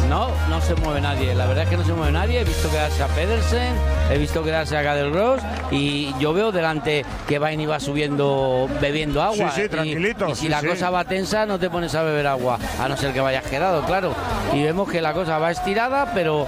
No se mueve nadie. La verdad es que no se mueve nadie. He visto quedarse a Pedersen, he visto quedarse a Cadel-Ross y yo veo delante que Vaini va subiendo, bebiendo agua. Sí, tranquilito. Y si la cosa va tensa, no te pones a beber agua, a no ser que vayas quedado, claro. Y vemos que la cosa va estirada, pero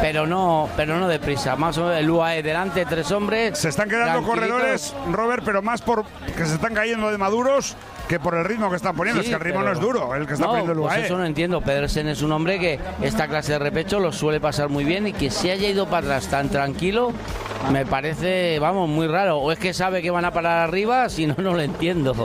no deprisa. Más o menos el UAE delante, 3 hombres. Se están quedando corredores, Robert, pero más por que se están cayendo de maduros que por el ritmo que están poniendo. Sí, es que el ritmo no es duro, el que está poniendo el UAE. Pues eso no entiendo. Pedersen es un hombre que esta clase de repecho lo suele pasar muy bien y que se haya ido para atrás tan tranquilo me parece, vamos, muy raro. O es que sabe que van a parar arriba, si no, no lo entiendo.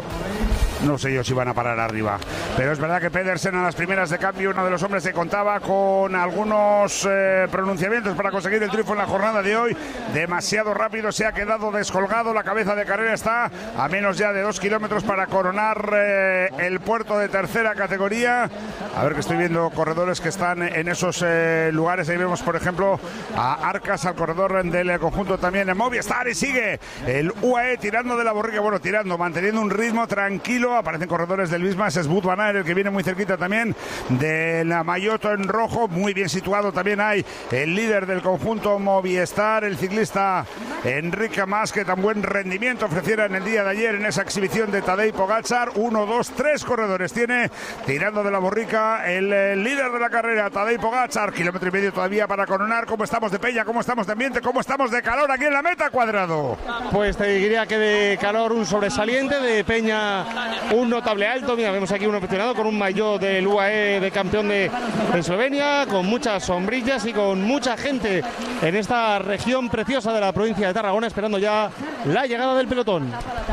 No sé yo si van a parar arriba, pero es verdad que Pedersen a las primeras de cambio, uno de los hombres que contaba con algunos pronunciamientos para conseguir el triunfo en la jornada de hoy, demasiado rápido, se ha quedado descolgado, la cabeza de carrera está a menos ya de 2 kilómetros para coronar el puerto de tercera categoría. A ver, que estoy viendo corredores que están en esos lugares. Ahí vemos, por ejemplo, a Arcas, al corredor del conjunto también en Movistar, y sigue el UAE tirando de la borrica, bueno, manteniendo un ritmo tranquilo. Aparecen corredores del Visma, es Wout van Aert, el que viene muy cerquita también de la Mayotte en rojo, muy bien situado también hay el líder del conjunto Movistar, el ciclista Enric Mas, que tan buen rendimiento ofreciera en el día de ayer en esa exhibición de Tadej Pogačar. 1, 2, 3 corredores tiene tirando de la borrica el líder de la carrera, Tadej Pogačar, 1,5 kilómetros todavía para coronar. ¿Cómo estamos de peña? ¿Cómo estamos de ambiente? ¿Cómo estamos de calor aquí en la meta, Cuadrado? Pues te diría que de calor un sobresaliente, de peña un notable alto. Mira, vemos aquí uno aficionado con un maillot del UAE de campeón de Eslovenia, con muchas sombrillas y con mucha gente en esta región preciosa de la provincia de Tarragona, esperando ya la llegada del pelotón.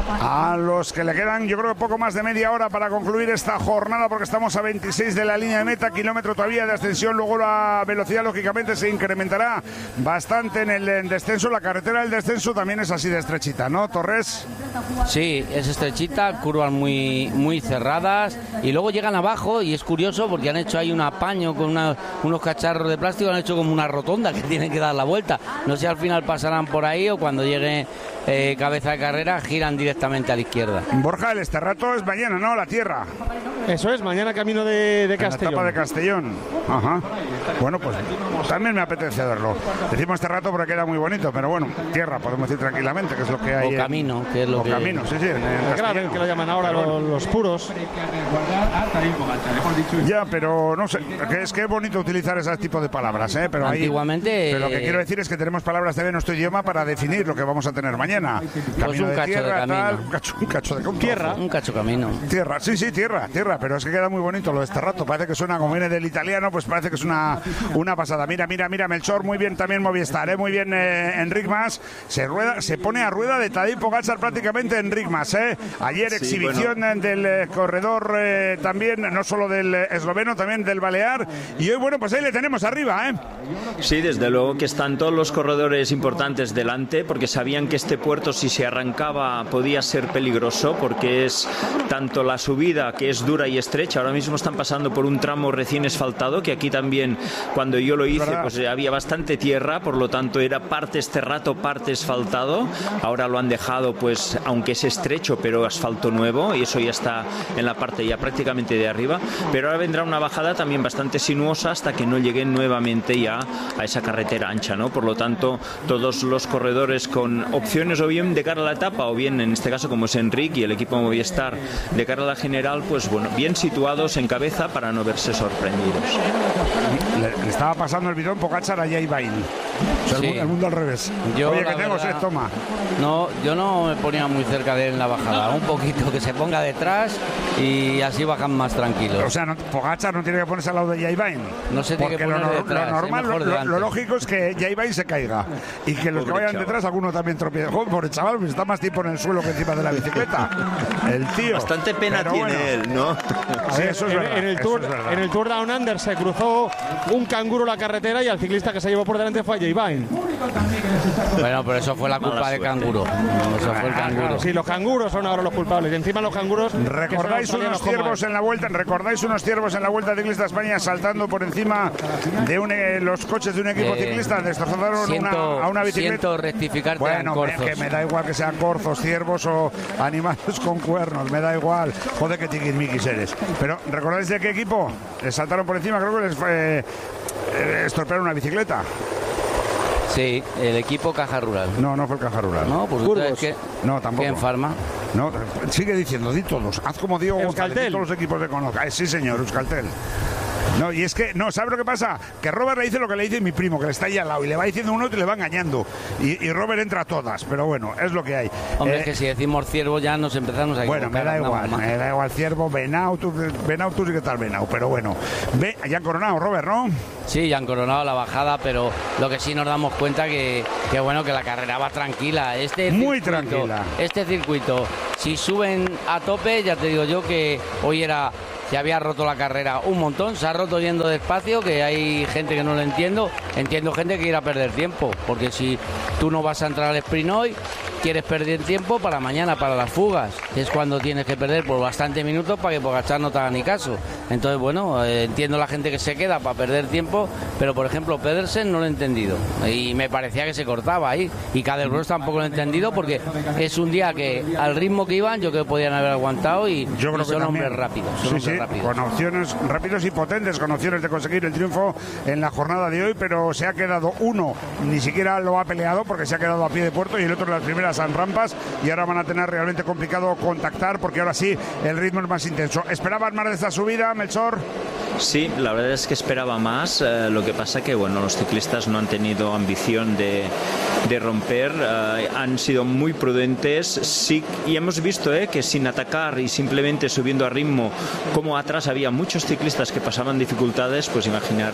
A los que le quedan, yo creo que poco más de media hora para concluir esta jornada, porque estamos a 26 de la línea de meta, kilómetro todavía de ascensión. Luego la velocidad lógicamente se incrementará bastante en el descenso. La carretera del descenso también es así de estrechita, ¿no, Torres? Sí, es estrechita, curvas muy cerradas y luego llegan abajo, y es curioso porque han hecho ahí un apaño con unos cacharros de plástico, han hecho como una rotonda que tienen que dar la vuelta. No sé si al final pasarán por ahí o cuando llegue cabeza de carrera giran directamente a la izquierda. Borja, el Esterrato es mañana, ¿no? La tierra. Eso es, mañana camino de Castellón. La etapa de Castellón. Ajá. Bueno, pues también me apetece verlo. Decimos Esterrato porque queda muy bonito, pero bueno, tierra, podemos decir tranquilamente, que es lo que hay. O camino, que es lo que... camino, sí. Claro, que lo llaman ahora los puros. Ya, pero no sé, es que es bonito utilizar ese tipo de palabras, ¿eh? Pero antiguamente... Pero lo que quiero decir es que tenemos palabras de nuestro idioma para definir lo que vamos a tener mañana. Pues un cacho de camino. Tal, un cacho de tierra. Un cacho camino. Tierra, sí, tierra, pero es que queda muy bonito lo de este rato. Parece que suena como viene del italiano, pues parece que es una pasada. Mira, Melchor, muy bien también Movistar, ¿eh? Muy bien Enric Mas. Se pone a rueda de Tadej Pogačar prácticamente Enric Mas, ¿eh? Ayer sí, exhibición del corredor también, no solo del esloveno, también del balear. Y hoy, bueno, pues ahí le tenemos arriba, ¿eh? Sí, desde luego que están todos los corredores importantes delante, porque sabían que este puerto, si se arrancaba, podía ser peligroso, porque es tanto la subida, que es dura y estrecha. Ahora mismo están pasando por un tramo recién asfaltado, que aquí también, cuando yo lo hice, pues había bastante tierra, por lo tanto era parte esterrato, parte asfaltado. Ahora lo han dejado, pues, aunque es estrecho, pero asfalto nuevo, y eso ya está en la parte ya prácticamente de arriba. Pero ahora vendrá una bajada también bastante sinuosa hasta que no lleguen nuevamente ya a esa carretera ancha, ¿no? Por lo tanto, todos los corredores con opciones o bien de cara a la etapa o bien, en este caso, como es Enric y el equipo Movistar, de cara a la general, pues bueno, bien situados en cabeza para no verse sorprendidos. Le estaba pasando el bidón Pogačar a Jay Vain. O sea, sí. El mundo al revés. Oye, que tengo sed, toma. No, yo no me ponía muy cerca de él en la bajada. Un poquito, que se ponga detrás y así bajan más tranquilos. O sea, Pogačar no tiene que ponerse al lado de Jay Vain. No se tiene que poner detrás. Lo normal, lo lógico es que Jay Vain se caiga y que los que vayan detrás, alguno también tropiece. Joder, pobre chaval, pues está más tiempo en el suelo que encima de la bicicleta. El tío. Bastante pena tiene él, ¿no? Sí, eso es verdad. En el Tour Down Under se cruzó un canguro la carretera y al ciclista que se llevó por delante fue J Vine. Bueno, pero eso fue la culpa de Canguro. Eso fue el Canguro. Claro, sí, los canguros son ahora los culpables. Y encima los canguros... ¿Recordáis unos ciervos en la vuelta? ¿Recordáis unos ciervos en la Vuelta Ciclista España saltando por encima de los coches de un equipo ciclista? Destrozaron a una bicicleta. Siento rectificarte. Bueno, que me da igual que sean corzos, ciervos o animales con cuernos, me da igual. Joder, que tiquismiquis eres. Pero ¿recordáis de qué equipo? Les saltaron por encima, creo que les estropearon una bicicleta. Sí, el equipo Caja Rural. No, no fue el Caja Rural. No, pues ustedes que... No, tampoco. ¿Qué en Farma? No, sigue diciendo, di todos. Haz como Diego González, todos los equipos de Conozca. Sí, señor, Euskaltel. No, y es que, no, ¿sabes lo que pasa? Que Robert le dice lo que le dice mi primo, que le está ahí al lado, y le va diciendo uno y le va engañando. Y Robert entra a todas, pero bueno, es lo que hay. Hombre, es que si decimos ciervo ya nos empezamos a equivocar. Bueno, me da igual ciervo, Benau, tú sí que estás Benau, pero bueno. Ya han coronado, Robert, ¿no? Sí, ya han coronado la bajada, pero lo que sí nos damos cuenta que bueno, que la carrera va tranquila. Muy tranquila. Este circuito, si suben a tope, ya te digo yo que hoy se había roto la carrera un montón, se ha roto yendo despacio, que hay gente que no lo entiendo gente que quiera perder tiempo, porque si tú no vas a entrar al sprint hoy, quieres perder tiempo para mañana, para las fugas, que es cuando tienes que perder por bastantes minutos para que Pogačar no te haga ni caso. Entonces, bueno, entiendo la gente que se queda para perder tiempo, pero por ejemplo Pedersen no lo he entendido y me parecía que se cortaba ahí, y Cadelbros tampoco lo he entendido, porque es un día que al ritmo que iban yo creo que podían haber aguantado y son hombres rápidos. Con opciones rápidos y potentes, con opciones de conseguir el triunfo en la jornada de hoy, pero se ha quedado uno, ni siquiera lo ha peleado porque se ha quedado a pie de puerto, y el otro en las primeras rampas, y ahora van a tener realmente complicado contactar porque ahora sí el ritmo es más intenso. ¿Esperaban más de esta subida, Melchor? Sí, la verdad es que esperaba más, lo que pasa que bueno, los ciclistas no han tenido ambición de romper, han sido muy prudentes, sí, y hemos visto que sin atacar y simplemente subiendo a ritmo, como atrás había muchos ciclistas que pasaban dificultades, pues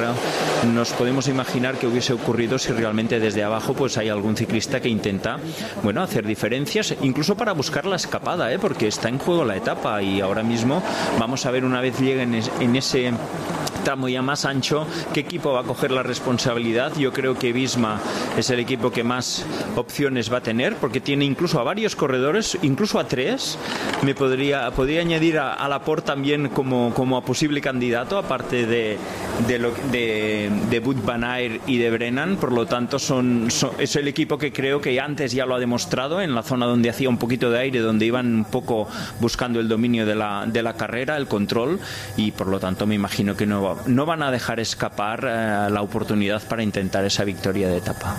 nos podemos imaginar que hubiese ocurrido si realmente desde abajo pues hay algún ciclista que intenta, bueno, hacer diferencias, incluso para buscar la escapada, porque está en juego la etapa, y ahora mismo vamos a ver, una vez lleguen en ese tramo ya más ancho, qué equipo va a coger la responsabilidad. Yo creo que Visma es el equipo que más opciones va a tener, porque tiene incluso a varios corredores, incluso a 3. Podría añadir a Laporte también como a posible candidato, aparte de Wout van Aert y de Brennan. Por lo tanto, es el equipo que creo que antes ya lo ha demostrado en la zona donde hacía un poquito de aire, donde iban un poco buscando el dominio de la carrera, el control, y por lo tanto me imagino que no van a dejar escapar la oportunidad para intentar esa victoria de etapa.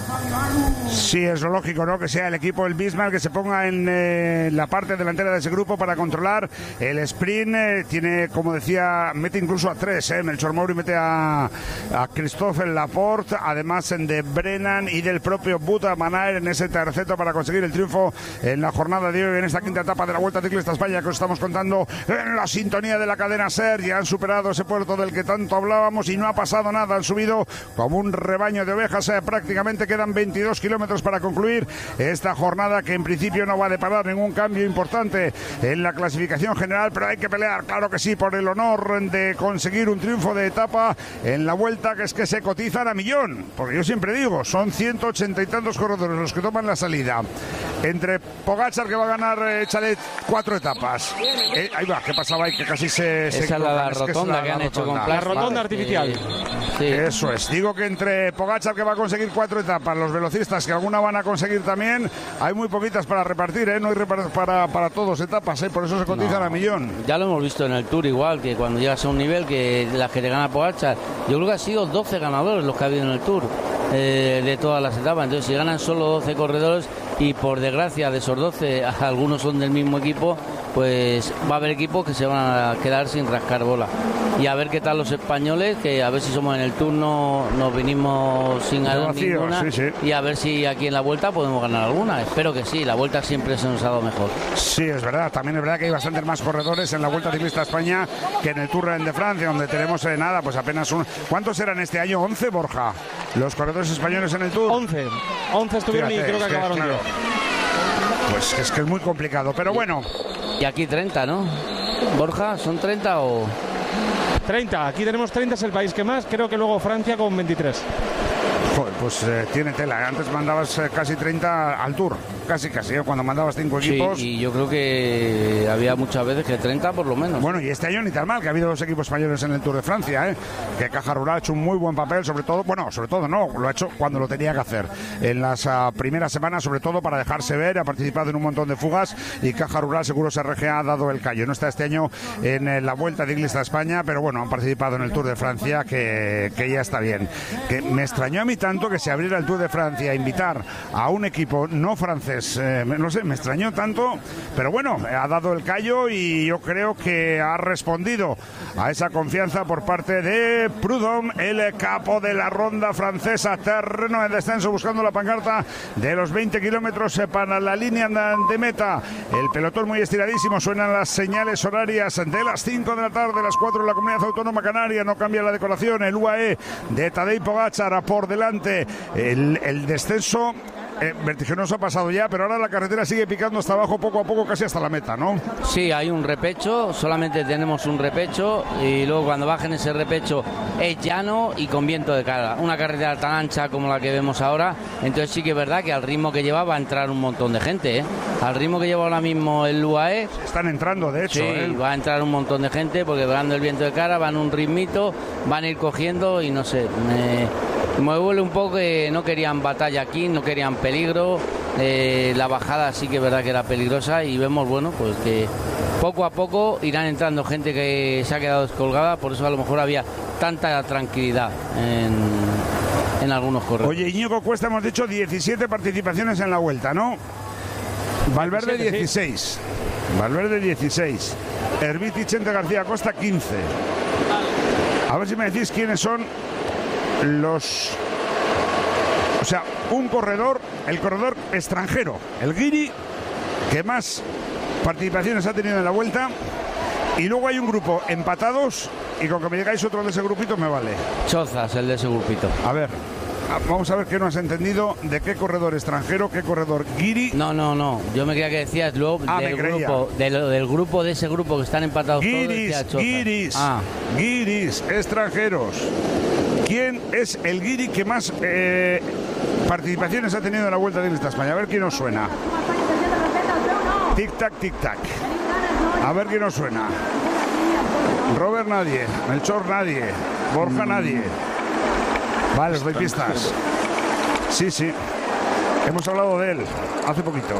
Sí, es lo lógico, ¿no? Que sea el equipo, el Bismarck, que se ponga en la parte delantera de ese grupo para controlar el sprint. Tiene, como decía, mete incluso a 3, Melchor Mauri mete a Christophe Laporte, además de Brennan y del propio Wout van Aert en ese terceto para conseguir el triunfo en la jornada de hoy, en esta quinta etapa de la Vuelta Ciclista España, que os estamos contando en la sintonía de la cadena SER. Ya han superado ese puerto del que tanto hablábamos y no ha pasado nada, han subido como un rebaño de ovejas, prácticamente quedan 22 kilómetros para concluir esta jornada, que en principio no va a deparar ningún cambio importante en la clasificación general, pero hay que pelear, claro que sí, por el honor de conseguir un triunfo de etapa en la Vuelta, que es que se cotizan a millón, porque yo siempre digo, son 180 y tantos corredores los que toman la salida, entre Pogačar, que va a ganar, échale 4 etapas, ahí va, ¿qué pasaba ahí? Que casi se esa es la rotonda que han hecho con la rotonda artificial. Sí. Eso es, digo que entre Pogačar, que va a conseguir 4 etapas, los velocistas, que alguna van a conseguir también, hay muy poquitas para repartir, no hay para todos etapas, por eso se cotizan a millón. Ya lo hemos visto en el Tour, igual, que cuando llegas a un nivel que las que te gana Pogačar, yo creo que ha sido 12 ganadores los que ha habido en el Tour, de todas las etapas. Entonces, si ganan solo 12 corredores, y por desgracia de esos 12 algunos son del mismo equipo, pues va a haber equipos que se van a quedar sin rascar bola. Y a ver qué tal los españoles, que a ver si somos en el turno, nos vinimos sin ganar ninguna, sí. Y a ver si aquí en la Vuelta podemos ganar alguna. Espero que sí, la Vuelta siempre se nos ha dado mejor. Sí, es verdad, también es verdad que hay bastantes más corredores en la Vuelta Ciclista España que en el Tour de Francia, donde tenemos pues apenas un... ¿Cuántos eran este año? 11, Borja, los corredores españoles en el Tour. 11 estuvieron. Fíjate, y creo que acabaron claro. Pues es que es muy complicado, pero bueno. Y aquí 30, ¿no? Borja, ¿son 30 o...? 30, aquí tenemos 30, es el país que más, creo que luego Francia con 23. Joder, pues tiene tela. Antes mandabas casi 30 al Tour. Casi, cuando mandabas 5 equipos. Sí, y yo creo que había muchas veces que 30 por lo menos. Bueno, y este año ni tan mal, que ha habido 2 equipos españoles en el Tour de Francia, que Caja Rural ha hecho un muy buen papel, sobre todo no, lo ha hecho cuando lo tenía que hacer. En las primeras semanas, sobre todo para dejarse ver, ha participado en un montón de fugas y Caja Rural Seguros RGA ha dado el callo. No está este año en la Vuelta Ciclista a España, pero bueno, han participado en el Tour de Francia, que ya está bien. Que me extrañó a mí tanto que se abriera el Tour de Francia a invitar a un equipo no francés, no sé, me extrañó tanto, pero bueno, ha dado el callo y yo creo que ha respondido a esa confianza por parte de Prudhomme, el capo de la ronda francesa. Terreno de descenso, buscando la pancarta de los 20 kilómetros para la línea de meta. El pelotón muy estiradísimo, suenan las señales horarias de las 5 de la tarde, las 4 en la Comunidad Autónoma Canaria. No cambia la decoración, el UAE de Tadej Pogačar por delante. El descenso vertiginoso ha pasado ya, pero ahora la carretera sigue picando hasta abajo poco a poco, casi hasta la meta, ¿no? Sí, hay un repecho, solamente tenemos un repecho, y luego cuando bajen ese repecho es llano y con viento de cara. Una carretera tan ancha como la que vemos ahora, entonces sí que es verdad que al ritmo que lleva va a entrar un montón de gente, ¿eh? Al ritmo que lleva ahora mismo el UAE... Están entrando, de hecho. Sí, va a entrar un montón de gente porque dando el viento de cara van un ritmito, van a ir cogiendo y no sé... Me duele un poco que no querían batalla aquí, no querían peligro. La bajada sí que es verdad que era peligrosa y vemos, bueno, pues que poco a poco irán entrando gente que se ha quedado descolgada, por eso a lo mejor había tanta tranquilidad en algunos corredores. Oye, Íñigo Cuesta, hemos dicho 17 participaciones en la Vuelta, ¿no? Valverde 16. Sí. Valverde 16. Herbiti Chente García Costa 15. A ver si me decís quiénes son los... O sea, un corredor, el corredor extranjero, el guiri, que más participaciones ha tenido en la Vuelta. Y luego hay un grupo empatados, y con que me digáis otro de ese grupito me vale. Chozas, el de ese grupito. A ver, vamos a ver qué no has entendido, de qué corredor extranjero, qué corredor guiri. No, yo me creía que decías luego del grupo de ese grupo que están empatados guiris, guiris extranjeros. ¿Quién es el guiri que más participaciones ha tenido en la Vuelta Ciclista a España? A ver quién os suena. Tic-tac, tic-tac. A ver quién os suena. Robert nadie, Melchor nadie, Borja nadie. Vale, os doy pistas. Sí. Hemos hablado de él hace poquito.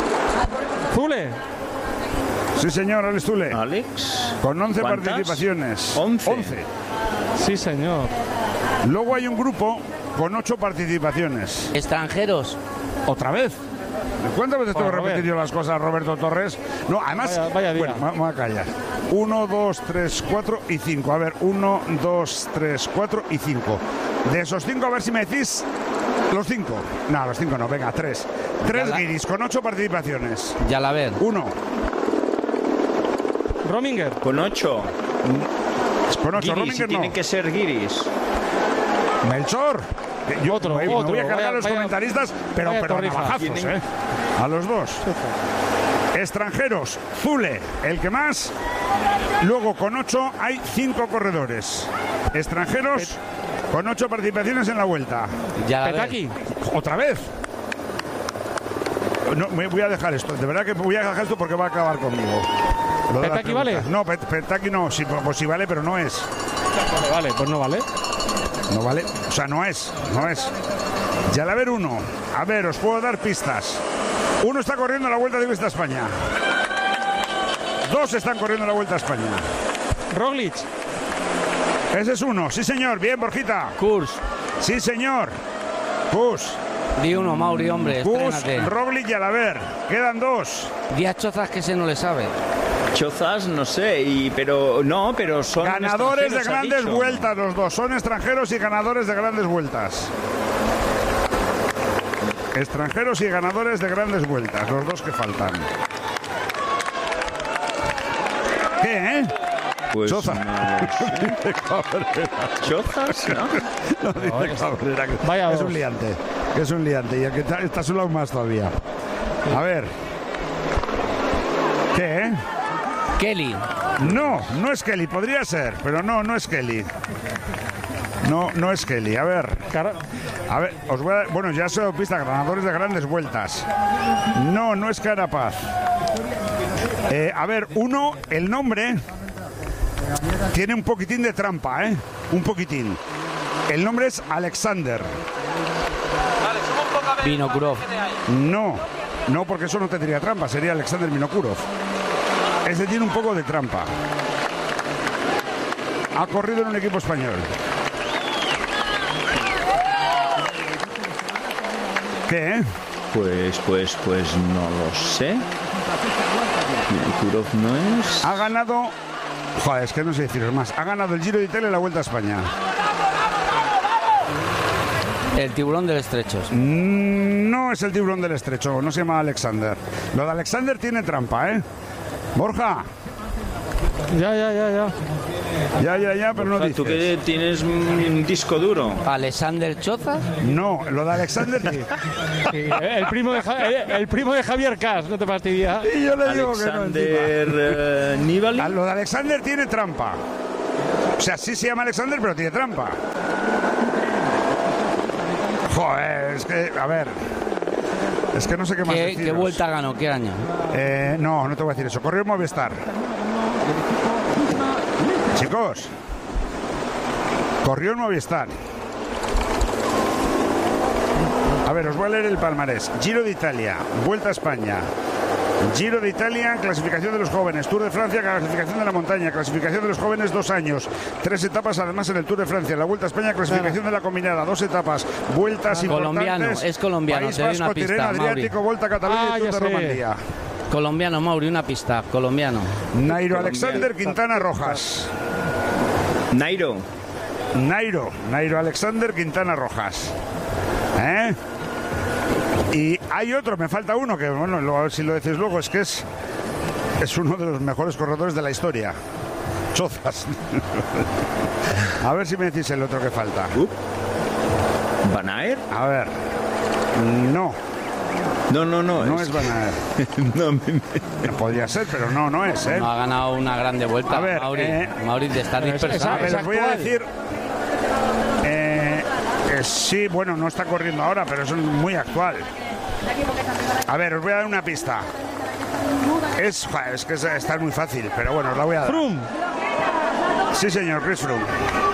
Zule. Sí, señor, Alex Zule. Alex. Con 11 participaciones. 11. Sí, señor. Luego hay un grupo con 8 participaciones. ¿Extranjeros? ¿Otra vez? ¿Cuántas veces tengo que repetir yo las cosas, Roberto Torres? No, además... Vaya día. Bueno, vamos a callar. 1, 2, 3, 4 y 5. A ver, 1, 2, 3, 4 y 5. De esos 5, a ver si me decís los 5. No, los 5 no, venga, 3. 3 guiris con 8 participaciones. Yalaber. 1. Rominger. Con 8. Con 8, Guiris, Rominger no. Tienen que ser guiris. Melchor. Yo otro. Me voy a cargar a los comentaristas, pero navajazos, a los dos. Extranjeros, Zule, el que más. Luego con 8 hay 5 corredores. Extranjeros con 8 participaciones en la Vuelta. Petaki. ¿Otra vez? No, voy a dejar esto. De verdad que voy a dejar esto porque va a acabar conmigo. ¿Petaki vale? No, Petaki no. Sí, pues sí vale, pero no es. Vale, pues no vale. No vale, o sea, no es. Yalaber 1. A ver, os puedo dar pistas. 1 está corriendo la Vuelta Ciclista a España. 2 están corriendo la Vuelta a España. Roglic. Ese es 1, sí señor, bien Borjita. Kurs. Sí señor. Kurs. Di uno, Mauri, hombre, Kurs, Roglic y Yalaber. Quedan 2. 10 Chozas que se no le sabe. Chozas, no sé, pero son ganadores de grandes vueltas los dos. Son extranjeros y ganadores de grandes vueltas. Extranjeros y ganadores de grandes vueltas, los dos que faltan. ¿Qué, Pues Choza. Chozas, ¿no? No dice Cabrera, que Vaya es dos. un liante. Que es un liante. Y el que está solo aún más todavía. A ver. ¿Qué, Kelly. No es Kelly. Podría ser, pero no es Kelly. No es Kelly. A ver, os voy a... Bueno, ya se lo pista, ganadores de grandes vueltas. No es Carapaz. A ver, el nombre tiene un poquitín de trampa, un poquitín. El nombre es Alexander. Vinokurov. No, porque eso no tendría trampa, sería Alexander Vinokurov. Ese tiene un poco de trampa. Ha corrido en un equipo español. ¿Qué? Pues no lo sé. Vinokurov no es. Ha ganado... Joder, es que no sé deciros más. Ha ganado el Giro de Italia y la Vuelta a España. El tiburón del estrecho. No es el tiburón del estrecho, no se llama Alexander. Lo de Alexander tiene trampa, Borja. Ya. Ya, pero no dices. ¿Tú que tienes un disco duro? ¿Alexander Choza? No, lo de Alexander sí. Sí, el primo de Javier Cas, no te fastidia. Y yo le digo que no. Alexander Nibali. Lo de Alexander tiene trampa. O sea, sí se llama Alexander, pero tiene trampa. Joder, es que, a ver. Es que no sé qué más deciros. ¿Qué vuelta ganó? ¿Qué año? No te voy a decir eso. Corrió en Movistar. Chicos, corrió en Movistar. A ver, os voy a leer el palmarés. Giro de Italia, Vuelta a España, Giro de Italia, clasificación de los jóvenes, Tour de Francia, clasificación de la montaña, clasificación de los jóvenes 2 años, 3 etapas además en el Tour de Francia, la Vuelta a España, clasificación de la combinada, 2 etapas, vueltas importantes. Es colombiano, País te doy Vasco, una pista, Tirreno, Adriático, Vuelta a Cataluña y Tour de Romandía. Colombiano, Mauri, una pista, colombiano. Nairo Alexander Quintana Rojas. Nairo Alexander Quintana Rojas. Y hay otro, me falta uno, que bueno, a ver si lo decís luego, es que es uno de los mejores corredores de la historia. Chozas. A ver si me decís el otro que falta. ¿Van Aert? A ver. No. No es Van Aert. Podría ser, pero no es, No ha ganado una grande vuelta. A ver, Mauri, te estás dispersando. A ver, les voy a decir... sí, bueno, no está corriendo ahora, pero es muy actual. A ver, os voy a dar una pista. Es que está muy fácil, pero bueno, os la voy a dar. Froome. Sí, señor, Chris Froome.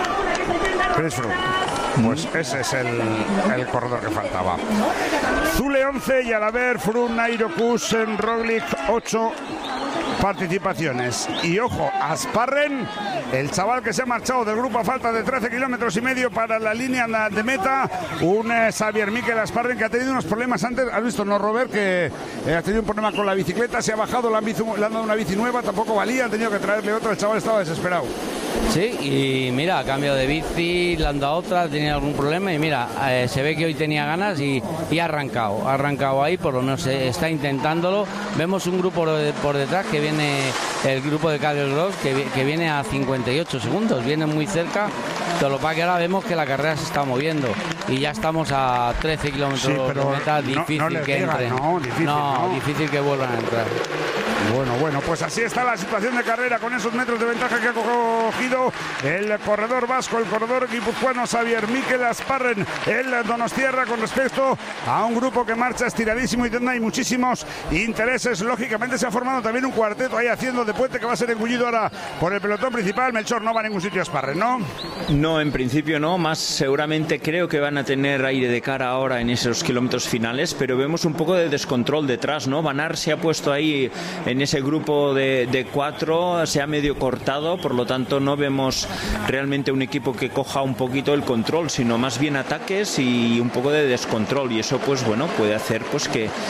Pues ese es el corredor que faltaba. Zule 11 y Alaver, Froome, Nairo, Kuss, Roglic 8 participaciones. Y ojo, Asparren, el chaval que se ha marchado del grupo a falta de 13 kilómetros y medio para la línea de meta, un Xavier Mikel Asparren que ha tenido unos problemas antes. ¿Has visto, no, Robert? Que ha tenido un problema con la bicicleta, se ha bajado, le han dado una bici nueva, tampoco valía, han tenido que traerle otra, el chaval estaba desesperado. Sí, y mira, a cambio de bici, le han dado otra, tenía algún problema y mira, se ve que hoy tenía ganas y ha arrancado ahí, por lo menos está intentándolo. Vemos un grupo por detrás que viene, el grupo de Carlos Gross, que viene a 58 segundos, viene muy cerca, pero lo que pasa que ahora vemos que la carrera se está moviendo y ya estamos a 13 kilómetros de meta, difícil que entren. Difícil que vuelvan a entrar. Bueno, pues así está la situación de carrera con esos metros de ventaja que ha cogido el corredor vasco, el corredor guipuzcoano Xavier Mikel Asparren, el donostiarra, con respecto a un grupo que marcha estiradísimo y donde hay muchísimos intereses. Lógicamente se ha formado también un cuarteto ahí haciendo de puente que va a ser engullido ahora por el pelotón principal. Melchor, no va a ningún sitio Asparren, ¿no? No, en principio no, más seguramente creo que van a tener aire de cara ahora en esos kilómetros finales, pero vemos un poco de descontrol detrás, ¿no? Van Aert se ha puesto ahí en ese grupo de 4, se ha medio cortado, por lo tanto no vemos realmente un equipo que coja un poquito el control, sino más bien ataques y un poco de descontrol, y eso pues bueno, puede hacer pues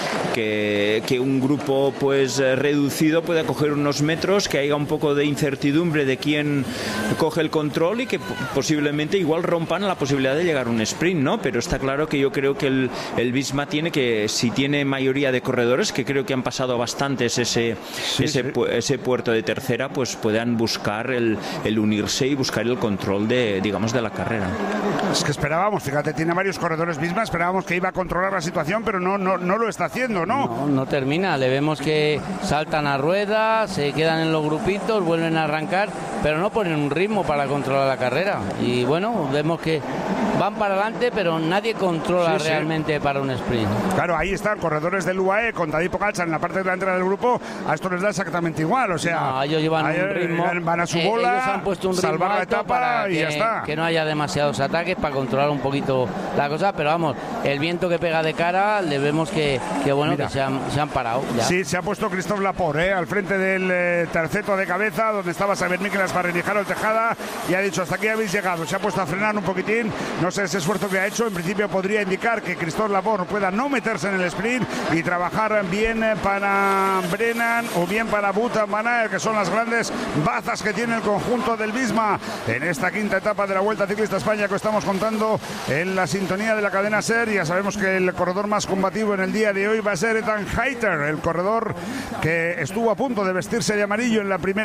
que un grupo pues reducido pueda coger unos metros, que haya un poco de incertidumbre de quién coge el control y que posiblemente igual rompan la posibilidad de llegar a un sprint, ¿no? Pero está claro que yo creo que el Visma tiene que, si tiene mayoría de corredores, que creo que han pasado bastantes ese puerto de tercera, pues puedan buscar el unirse y buscar el control de la carrera. Es que esperábamos, fíjate, tiene varios corredores Visma, esperábamos que iba a controlar la situación, pero no lo está haciendo, ¿no? No termina, le vemos que saltan a ruedas, se quedan en los grupitos, vuelven a arrancar pero no ponen un ritmo para controlar la carrera. Y bueno, vemos que van para adelante, pero nadie controla realmente para un sprint. Claro, ahí están corredores del UAE con Tadej Pogačar en la parte delantera del grupo. A esto les da exactamente igual, o sea, no, ellos llevan un ritmo, van a su bola, ellos han puesto un ritmo salvar la etapa para y ya está. Que no haya demasiados ataques para controlar un poquito la cosa, pero vamos, el viento que pega de cara, le vemos que bueno, mira, que se han parado ya. Sí, se ha puesto Christophe Laporte al frente del terceto de cabeza, donde estaba Xavier Miquelas para dirigir el Tejada, y ha dicho: hasta aquí habéis llegado. Se ha puesto a frenar un poquitín, no sé ese esfuerzo que ha hecho. En principio podría indicar que Christophe Laporte pueda no meterse en el sprint y trabajar bien para Brennan o bien para Wout van Aert, que son las grandes bazas que tiene el conjunto del Visma en esta quinta etapa de la Vuelta Ciclista España, que estamos contando en la sintonía de la cadena SER. Ya sabemos que el corredor más combativo en el día de hoy va a ser Ethan Hayter, el corredor que estuvo a punto de vestirse de amarillo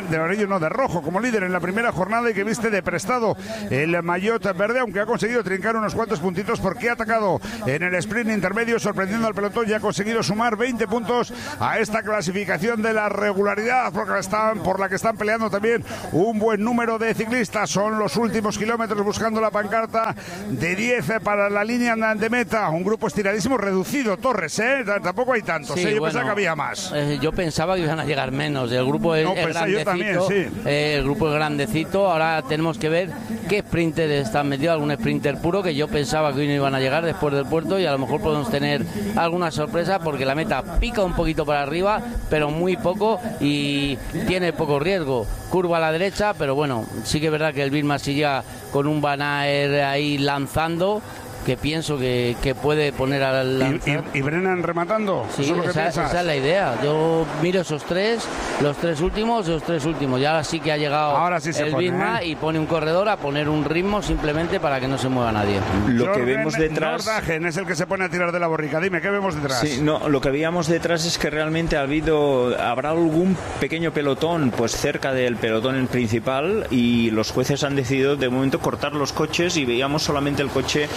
de rojo como líder en la primera jornada, y que viste de prestado el maillot verde, aunque ha conseguido trincar unos cuantos puntitos porque ha atacado en el sprint intermedio, sorprendiendo al pelotón, y ha conseguido sumar 20 puntos a esta clasificación de la regularidad por la que están peleando también un buen número de ciclistas. Son los últimos kilómetros buscando la pancarta de 10 para la línea de meta. Un grupo estiradísimo, reducido, Torres, tampoco hay tantos, sí, yo bueno, pensaba que había más. Yo pensaba que iban a llegar menos. El grupo es grandecito, también, sí. El grupo es grandecito. Ahora tenemos que ver qué sprinter están metidos, algún sprinter puro, que yo pensaba que hoy no iban a llegar después del puerto, y a lo mejor podemos tener alguna sorpresa, porque la meta pica un poquito para arriba, pero muy poco, y tiene poco riesgo. Curva a la derecha, pero bueno, sí que es verdad que el Visma sigue con un Van Aert ahí lanzando, que pienso que puede poner al lanzar. ¿Y Brennan rematando? Sí, esa es la idea. Yo miro los tres últimos. Ya sí que ha llegado el Visma y pone un corredor a poner un ritmo simplemente para que no se mueva nadie. Lo que vemos detrás es el que se pone a tirar de la borrica. Dime, ¿qué vemos detrás? Sí, no, lo que veíamos detrás es que realmente habrá algún pequeño pelotón pues cerca del pelotón principal, y los jueces han decidido de momento cortar los coches, y veíamos solamente el coche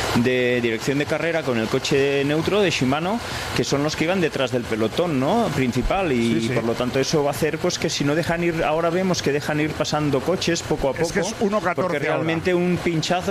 de dirección de carrera con el coche neutro de Shimano, que son los que iban detrás del pelotón, ¿no?, principal, y por lo tanto eso va a hacer pues que si no dejan ir, ahora vemos que dejan ir pasando coches poco a poco, es que es 1.14 porque realmente ahora. un pinchazo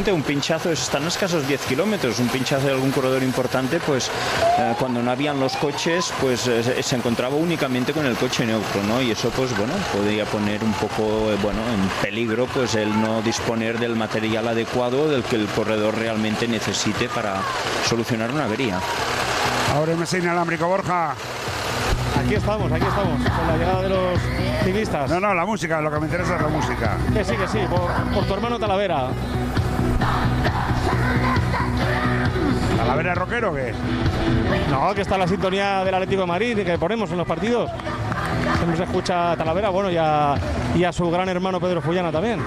están a escasos 10 kilómetros, un pinchazo de algún corredor importante, pues cuando no habían los coches, pues se encontraba únicamente con el coche neutro, ¿no?, y eso pues bueno, podría poner un poco en peligro pues el no disponer del material adecuado del que el corredor realmente necesite para solucionar una avería. Ahora me enseña inalámbrico, Borja. Aquí estamos, con la llegada de los ciclistas. No, la música, lo que me interesa es la música. Que sí, por tu hermano Talavera. ¿Talavera rockero o qué? No, que está la sintonía del Atlético de Madrid que ponemos en los partidos. Siempre se escucha a Talavera, bueno, y a su gran hermano Pedro Fullana también.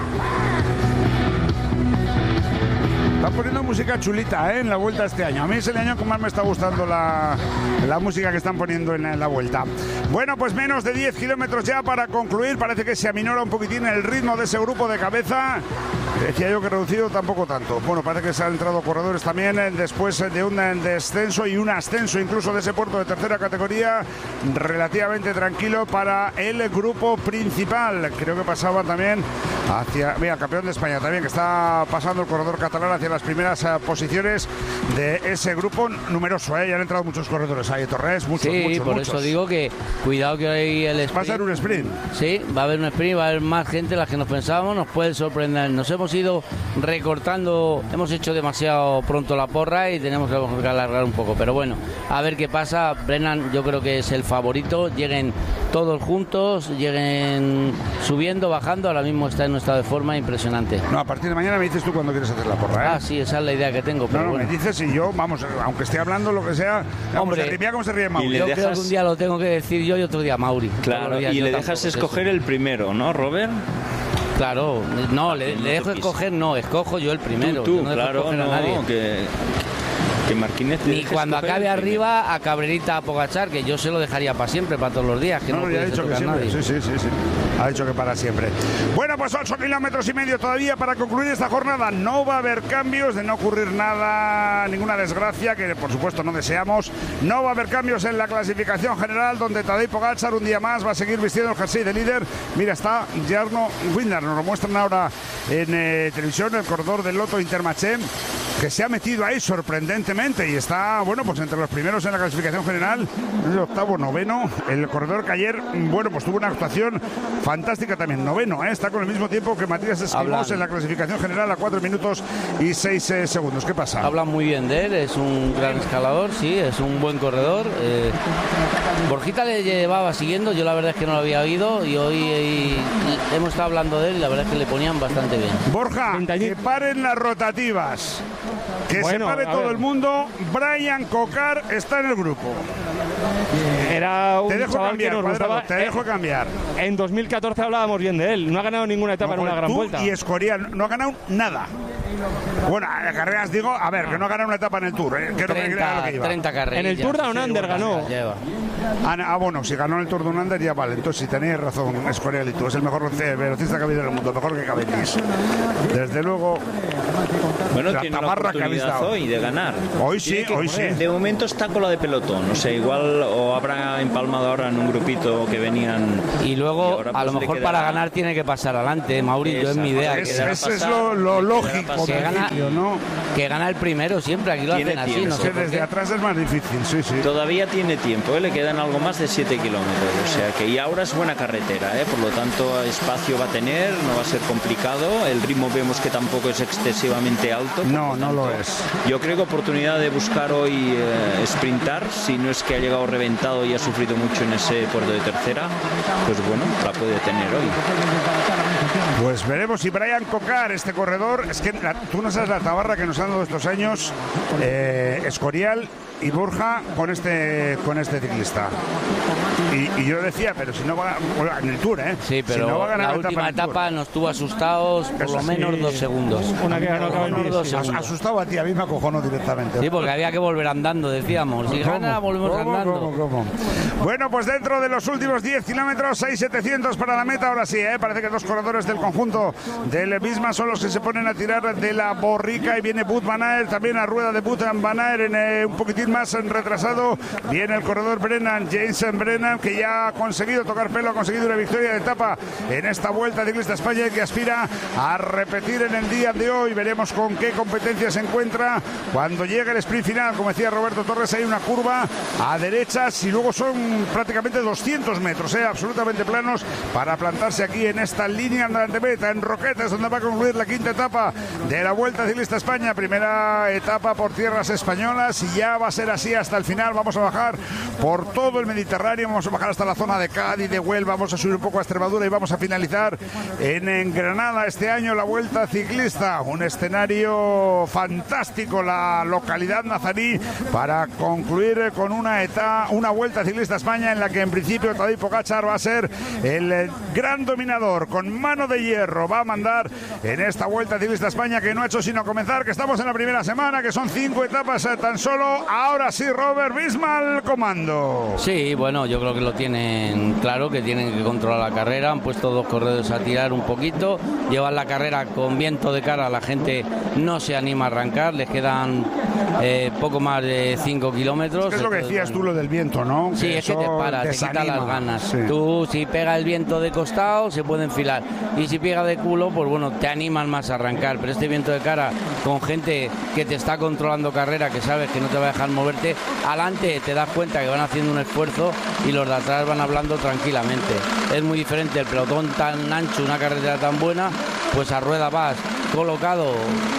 Están poniendo música chulita en la Vuelta este año. A mí es el año que más me está gustando la música que están poniendo en la Vuelta. Bueno, pues menos de 10 kilómetros ya para concluir. Parece que se aminora un poquitín el ritmo de ese grupo de cabeza. Decía yo que reducido, tampoco tanto. Bueno, parece que se han entrado corredores también después de un descenso y un ascenso incluso de ese puerto de tercera categoría, relativamente tranquilo para el grupo principal. Creo que pasaba también hacia, mira, el campeón de España también, que está pasando el corredor catalán hacia las primeras posiciones de ese grupo numeroso. Ya han entrado muchos corredores ahí, Torres, muchos. Por eso digo que cuidado, que hoy el sprint. Va a ser un sprint. Sí, va a haber un sprint, va a haber más gente de las que nos pensábamos, nos puede sorprender. Nos hemos ido recortando, hemos hecho demasiado pronto la porra y tenemos que alargar un poco, pero bueno, a ver qué pasa. Brennan yo creo que es el favorito, lleguen todos juntos, lleguen subiendo, bajando, ahora mismo está en un estado de forma impresionante. No, a partir de mañana me dices tú cuando quieres hacer la porra, ¿eh? Sí, esa es la idea que tengo. Pero me dices y yo, vamos, aunque esté hablando lo que sea, hombre, mira cómo se ríe Mauri. Yo creo que un día lo tengo que decir yo y otro día Mauri. Claro, y le dejas escoger el primero, ¿no, Robert? Claro, no, le dejo escoger, no, escojo yo el primero. Tú no claro, no, que Que Martínez ni cuando acabe arriba a Cabrerita, a Pogačar, que yo se lo dejaría para siempre, para todos los días, que no ya ha dicho que nadie. Sí. Ha dicho que para siempre. Bueno, pues 8 kilómetros y medio todavía para concluir esta jornada. No va a haber cambios, de no ocurrir nada, ninguna desgracia, que por supuesto no deseamos. No va a haber cambios en la clasificación general, donde Tadej Pogačar un día más va a seguir vistiendo el jersey de líder. Mira, está Jarno Windner, nos lo muestran ahora en televisión, el corredor del Lotto Intermarché, que se ha metido ahí sorprendentemente y está, bueno, pues entre los primeros en la clasificación general, el octavo, noveno. El corredor que ayer, bueno, pues tuvo una actuación fantástica también, noveno, está con el mismo tiempo que Matías Esquimós en la clasificación general a 4 minutos y 6 segundos. ¿Qué pasa? Hablan muy bien de él, es un gran escalador, sí, es un buen corredor. Borjita le llevaba siguiendo, yo la verdad es que no lo había oído y hoy hemos estado hablando de él y la verdad es que le ponían bastante bien. Borja, que paren las rotativas, que se pare todo el mundo. Brian Cocar está en el grupo. Era un te dejo chaval cambiar, que nos gustaba. Te dejo cambiar. En 2014 hablábamos bien de él. No ha ganado ninguna etapa en una gran vuelta. Y Escorial no ha ganado nada. Bueno, carreras digo, a ver, que no ha ganado una etapa en el Tour, que 30 carreras. En el Tour Down Under ganó. Bueno, si ganó en el Tour Down Under ya vale. Entonces, si tenéis razón, Escorial y tú, es el mejor velocista que ha habido en el mundo, mejor que Cavendish. Desde luego. Bueno, tiene la oportunidad hoy de ganar. Hoy sí. De momento está con la de pelotón, o sea, igual o habrá empalmado ahora en un grupito que venían. Y luego, ahora, a lo mejor para ganar tiene que pasar adelante, Mauri, yo es mi idea. Eso es lo lógico. Que gana el primero siempre, aquí lo hacen así. No sé desde atrás es más difícil, sí. Todavía tiene tiempo, le quedan algo más de 7 kilómetros, o sea que y ahora es buena carretera, por lo tanto espacio va a tener, no va a ser complicado, el ritmo vemos que tampoco es excesivamente alto. No lo es. Yo creo que oportunidad de buscar hoy sprintar, si no es que ha llegado reventado y ha sufrido mucho en ese puerto de tercera, pues bueno, la puede tener hoy. Pues veremos si Brian Cocar, este corredor, es que tú no sabes la tabarra que nos han dado estos años, Escorial y Borja con este ciclista. Y yo decía, pero si no va en el Tour, Sí, pero si no va a ganar la última etapa nos tuvo asustados por lo menos 2 segundos. Una que ganó Cavendish. Asustado a ti, a mí me acojonó directamente. Sí, porque había que volver andando, decíamos. Si gana, volvemos andando. ¿Cómo? Bueno, pues dentro de los últimos 10 kilómetros, 6.700 para la meta. Ahora sí, parece que 2 corredores del conjunto del Visma son los que se ponen a tirar de la borrica. Y viene Wout van Aert, también a rueda de Wout van Aert en un poquitín más retrasado. Viene el corredor James Brennan, que ya ha conseguido tocar pelo, ha conseguido una victoria de etapa en esta Vuelta Ciclista España y que aspira a repetir en el día de hoy. Veremos con qué competencia se encuentra cuando llegue el sprint final. Como decía Roberto Torres, hay una curva a derechas y luego son prácticamente 200 metros, absolutamente planos, para plantarse aquí en esta línea de meta, en Roquetas, donde va a concluir la 5ª etapa de la Vuelta Ciclista España. Primera etapa por tierras españolas y ya va a ser así hasta el final. Vamos a bajar por todo el Mediterráneo, vamos a bajar hasta la zona de Cádiz, de Huelva, vamos a subir un poco a Extremadura y vamos a finalizar en Granada este año la Vuelta Ciclista. Un escenario fantástico, la localidad nazarí, para concluir con una Vuelta Ciclista España en la que en principio Tadej Pogačar va a ser el gran dominador, con mano de hierro, va a mandar en esta Vuelta Ciclista España, que no ha hecho sino comenzar, que estamos en la primera semana, que son 5 etapas tan solo. Ahora sí, Robert Visma al comando. Sí, bueno, yo creo que lo tienen claro, que tienen que controlar la carrera. Han puesto 2 corredores a tirar un poquito, llevan la carrera con viento de cara, la gente no se anima a arrancar, les quedan poco más de 5 kilómetros. Es lo que decías tú, lo del viento, ¿no? Sí, es que te para, te quita las ganas. Sí. Tú, si pega el viento de costado, se puede enfilar, y si pega de culo, pues bueno, te animan más a arrancar. Pero este viento de cara, con gente que te está controlando carrera, que sabes que no te va a dejar moverte, adelante te das cuenta que van haciendo un esfuerzo y los de atrás van hablando tranquilamente. Es muy diferente el pelotón tan ancho, una carretera tan buena, pues a rueda vas colocado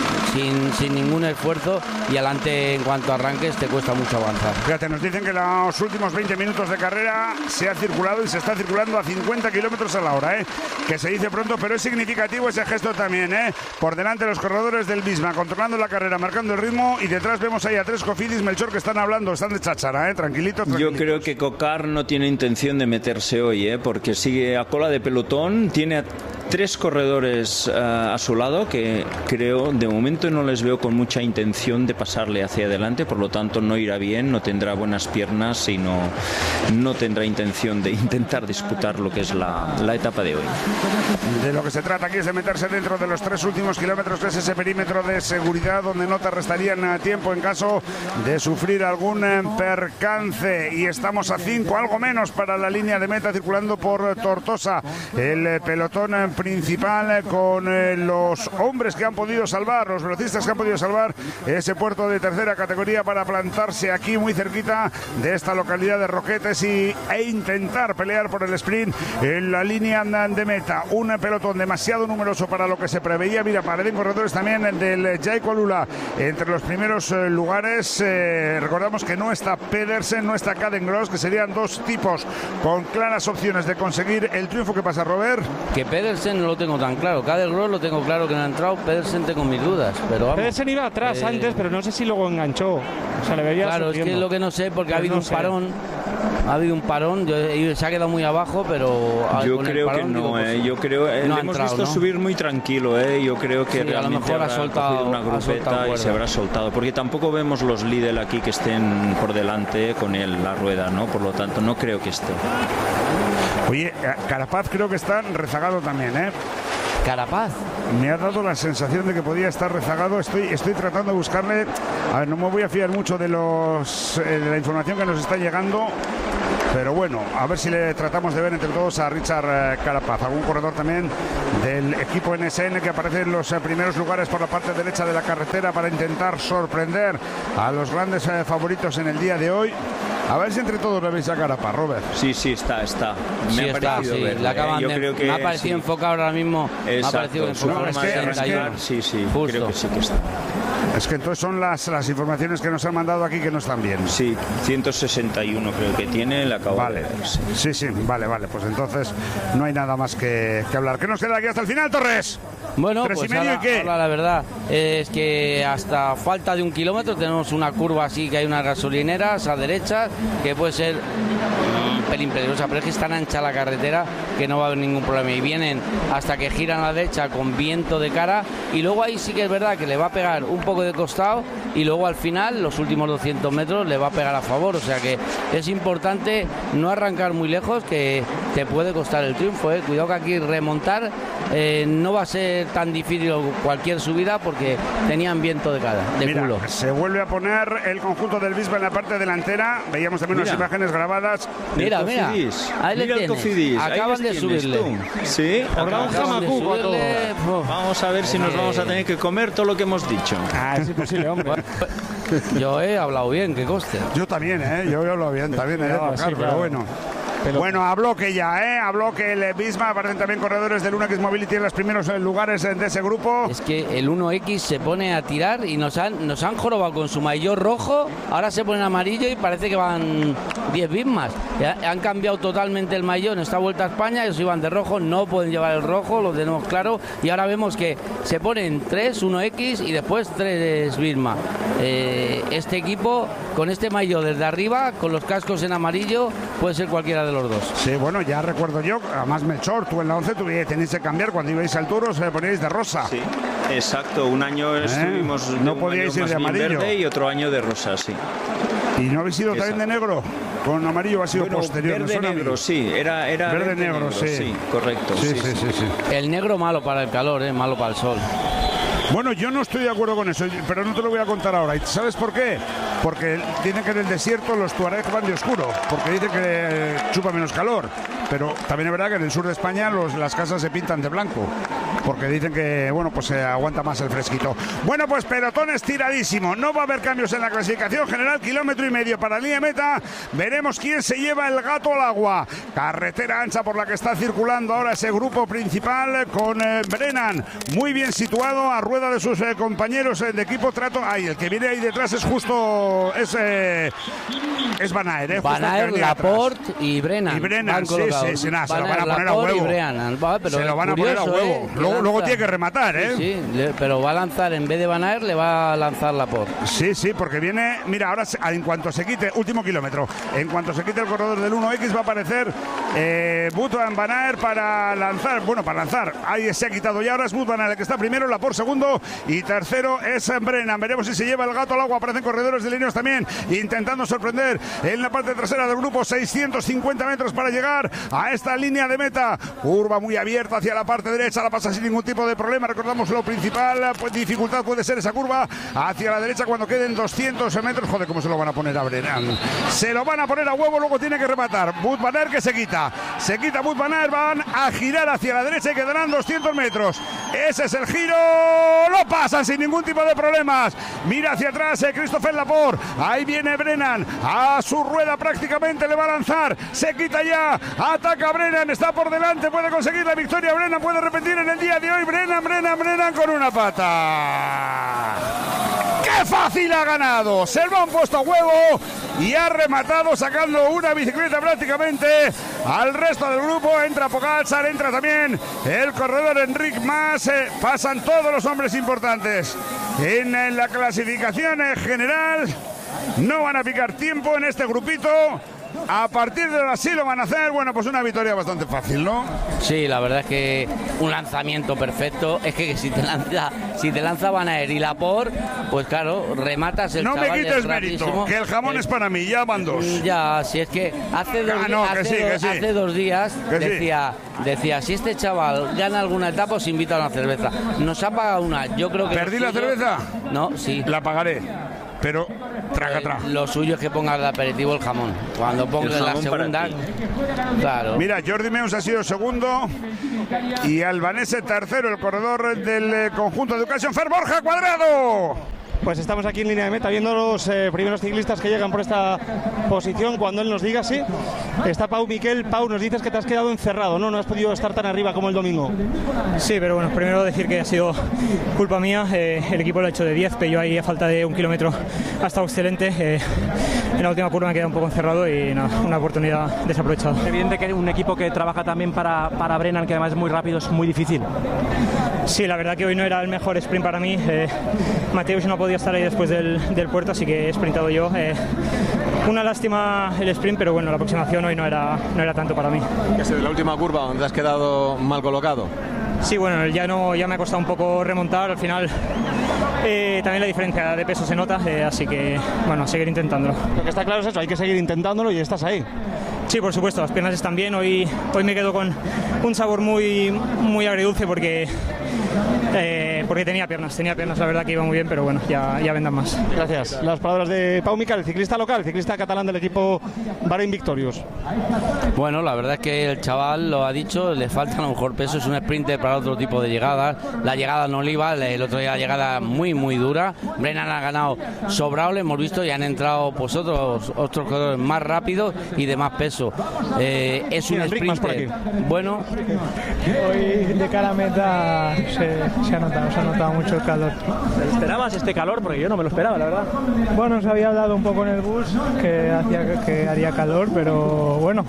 sin ningún esfuerzo y adelante en cuanto arranques te cuesta mucho avanzar. Fíjate, nos dicen que los últimos 20 minutos de carrera se ha circulado y se está circulando a 50 kilómetros a la hora, que se dice pronto, pero es significativo ese gesto también, por delante los corredores del Visma, controlando la carrera, marcando el ritmo, y detrás vemos ahí a 3 Cofidis, Melchor, que están hablando, están de cháchara, tranquilitos. Yo creo que Cocar no tiene intención de meterse hoy, porque sigue a cola de pelotón, tiene 3 corredores a su lado que creo, de momento no les veo con mucha intención de pasarle hacia adelante, por lo tanto no irá bien, no tendrá buenas piernas y no tendrá intención de intentar disputar lo que es la etapa de hoy. De lo que se trata aquí es de meterse dentro de los 3 últimos kilómetros, que es ese perímetro de seguridad donde no te restarían tiempo en caso de sufrir algún percance. Y estamos a 5, algo menos, para la línea de meta, circulando por Tortosa el pelotón principal con los hombres que han podido salvar, los velocistas que han podido salvar ese puerto de tercera categoría para plantarse aquí muy cerquita de esta localidad de Roquetes e intentar pelear por el sprint en la línea de meta. Un pelotón demasiado numeroso para lo que se preveía. Mira, parecen corredores también del Jaiko Alula entre los primeros lugares. Recordamos que no está Pedersen, no está Cadengross, que serían 2 tipos con claras opciones de conseguir el triunfo. ¿Qué pasa, Robert? Que Pedersen no lo tengo tan claro. Cadengross lo tengo claro que no ha entrado. Pedersen tengo mis dudas. Pero vamos, Pedersen iba atrás antes, pero no sé si luego enganchó. O sea, le veía claro, sufriendo. es que es lo que no sé, porque Pues ha habido no un sé. parón. Ha habido un parón, se ha quedado muy abajo, pero Yo con el creo parón, que no, digo, pues, yo creo no le ha hemos entrado, visto ¿no? subir muy tranquilo, yo creo que Sí, a lo realmente mejor ha habrá soltado- cogido una ha grupeta soltado y se cuerda. habrá soltado, porque tampoco vemos los Lidl aquí que estén por delante con él, la rueda, ¿no? Por lo tanto, no creo que esté. Oye, Carapaz creo que está rezagado también, ¿eh? Carapaz. Me ha dado la sensación de que podía estar rezagado. Estoy tratando de buscarle. A ver, no me voy a fiar mucho de de la información que nos está llegando. Pero bueno, a ver si le tratamos de ver entre todos a Richard Carapaz, algún corredor también del equipo NSN que aparece en los primeros lugares por la parte derecha de la carretera para intentar sorprender a los grandes favoritos en el día de hoy. A ver si entre todos le veis a Carapaz, Robert. Sí, está. Me Sí, ha está, parecido sí. verle, Le acaban Yo de- creo que me ha parecido sí. enfocado ahora mismo. Me ha Exacto, parecido su enfocado en forma de 61. arrancar, sí, Justo. creo que sí que está. Es que entonces son las informaciones que nos han mandado aquí que no están bien. Sí, 161 creo que tiene, le acabo Vale, de ver. Sí. sí, vale, pues entonces no hay nada más que hablar. ¿Qué nos queda aquí hasta el final, Torres? Bueno, 3 y pues medio, ahora, ¿y qué? ahora la verdad es que hasta falta de 1 kilómetro tenemos una curva así, que hay unas gasolineras a derecha que puede ser un pelín peligrosa, pero es que es tan ancha la carretera que no va a haber ningún problema, y vienen hasta que giran a la derecha con viento de cara, y luego ahí sí que es verdad que le va a pegar un poco de costado, y luego al final los últimos 200 metros le va a pegar a favor, o sea que es importante no arrancar muy lejos, que te puede costar el triunfo, cuidado que aquí remontar no va a ser tan difícil cualquier subida, porque tenían viento de cara, de Mira, culo. se vuelve a poner el conjunto del Bisba en la parte delantera. Veíamos también unas imágenes grabadas. Mira, El mira, Cofidis. ahí le Mira el tienes. Cofidis. Ahí Acaban les de tienes subirle. tú. Sí, Por un Acaban de jamacuco a todo. subirle, Vamos a ver si nos vamos a tener que comer todo lo que hemos dicho. Ah, es imposible, hombre. Yo he hablado bien, que coste. Yo también, yo hablo bien, también, No, tocar, sí, pero claro. bueno. Pero- Bueno, habló que ya, habló que el Bisma, aparecen también corredores del Unax Mobility en los primeros lugares de ese grupo. Es que el 1X se pone a tirar y nos han jorobado con su maillot rojo, ahora se ponen amarillo y parece que van 10 Bismas. Han cambiado totalmente el maillot en esta Vuelta a España, ellos iban de rojo, no pueden llevar el rojo, lo tenemos claro, y ahora vemos que se ponen 3, 1X y después 3 Bisma. Este equipo, con este maillot desde arriba, con los cascos en amarillo, puede ser cualquiera de los dos. Sí, bueno, ya recuerdo yo, además Melchor, tú en la 11 tenéis que cambiar, cuando ibais al Tour os poníais de rosa. Sí, exacto. Un año estuvimos de No un podíais año ir de más bien amarillo. verde y otro año de rosa, sí. ¿Y no habéis ido también de negro? Con amarillo ha sido Bueno, posterior. me verde suena a mí. negro, sí. Era Verde negro, sí. correcto. Sí, sí, sí. El negro malo para el calor, malo para el sol. Bueno, yo no estoy de acuerdo con eso, pero no te lo voy a contar ahora. ¿Y sabes por qué? Porque dicen que en el desierto los tuaregs van de oscuro, porque dicen que chupa menos calor. Pero también es verdad que en el sur de España las casas se pintan de blanco, porque dicen que, bueno, pues se aguanta más el fresquito. Bueno, pues pelotón estiradísimo. No va a haber cambios en la clasificación general. 1,5 kilómetros para la línea meta. Veremos quién se lleva el gato al agua. Carretera ancha por la que está circulando ahora ese grupo principal con Brennan muy bien situado a rueda de sus compañeros de equipo. El que viene ahí detrás es justo lo es Van Aert, Van Aert, Laporte y Brennan. Y Brennan, sí, se lo van a poner a huevo. Se lo van a poner a huevo. Luego tiene que rematar, ¿eh? Sí, pero va a lanzar, en vez de Van Aert, le va a lanzar Laporte. Sí, porque viene, mira, ahora en cuanto se quite, último kilómetro, en cuanto se quite el corredor del 1X va a aparecer Wout van Aert para lanzar. Ahí se ha quitado ya, ahora es Wout van Aert el que está primero, Laporte segundo y tercero es Brennan. Veremos si se lleva el gato al agua. Aparecen corredores de líneas también intentando sorprender en la parte trasera del grupo. 650 metros para llegar a esta línea de meta, curva muy abierta hacia la parte derecha, la pasa sin ningún tipo de problema. Recordamos lo principal, pues dificultad puede ser esa curva hacia la derecha cuando queden 200 metros. Joder, cómo se lo van a poner a Brennan, se lo van a poner a huevo, luego tiene que rematar. Wout van Aert que se quita Wout van Aert, van a girar hacia la derecha y quedarán 200 metros. Ese es el giro, lo pasan sin ningún tipo de problemas. Mira hacia atrás Christopher Laporte, ahí viene Brennan, a su rueda prácticamente le va a lanzar, se quita ya, ataca Brennan, está por delante, puede conseguir la victoria. Brennan puede repetir en el día de hoy. Brennan con una pata. ¡Qué fácil ha ganado! Se lo han puesto a huevo y ha rematado sacando una bicicleta prácticamente al resto del grupo. Entra Pogačar, entra también el corredor Enric Mas. Pasan todos los hombres importantes en la clasificación general. No van a picar tiempo en este grupito. A partir de ahora sí lo van a hacer. Bueno, pues una victoria bastante fácil, ¿no? Sí, la verdad es que un lanzamiento perfecto. Es que si te lanza Van Aert y Laporte, pues claro, rematas el no chaval. No me quites mérito, que el jamón es para mí, ya van dos. Ya, si es que hace dos días decía, si este chaval gana alguna etapa os invito a una cerveza. Nos ha pagado una, yo creo que... ¿Perdí la cerveza? No, sí. La pagaré, pero... Lo suyo es que ponga el aperitivo el jamón. Cuando ponga la segunda, claro. Mira, Jordi Meus ha sido segundo y Albanese tercero, el corredor del conjunto de Education Fair, Borja Cuadrado. Pues estamos aquí en línea de meta viendo los primeros ciclistas que llegan por esta posición. Cuando él nos diga, sí, está Pau Miquel. Pau, nos dices que te has quedado encerrado, ¿no? No has podido estar tan arriba como el domingo. Sí, pero bueno, primero decir que ha sido culpa mía. El equipo lo ha hecho de 10, pero yo ahí a falta de un kilómetro ha estado excelente. En la última curva me he quedado un poco encerrado y nada, una oportunidad desaprovechada. Es evidente que un equipo que trabaja también para Brennan, que además es muy rápido, es muy difícil. Sí, la verdad que hoy no era el mejor sprint para mí. Mateusz no podía estar ahí después del puerto, así que he sprintado yo. Una lástima el sprint, pero bueno, la aproximación hoy no era tanto para mí. ¿Qué ha sido la última curva donde has quedado mal colocado? Sí, bueno, ya me ha costado un poco remontar al final. También la diferencia de peso se nota, así que bueno, seguir intentándolo. Lo que está claro es eso, hay que seguir intentándolo y estás ahí. Sí, por supuesto, las piernas están bien. Hoy me quedo con un sabor muy agridulce porque tenía piernas, la verdad que iba muy bien, pero bueno, ya vendrán más. Gracias. Las palabras de Pau Miquel, el ciclista local, el ciclista catalán del equipo Bahrain Victorious. Bueno, la verdad es que el chaval lo ha dicho, le falta a lo mejor peso, es un sprinter para otro tipo de llegadas. La llegada no le iba, el otro día la llegada muy dura. Brennan ha ganado sobrado, le hemos visto, y han entrado pues otros corredores más rápidos y de más peso. Es un sprinter bueno. Hoy de cara a meta se ha notado mucho el calor. ¿Te esperabas este calor? Porque yo no me lo esperaba, la verdad. Bueno, se había hablado un poco en el bus que haría calor, pero bueno,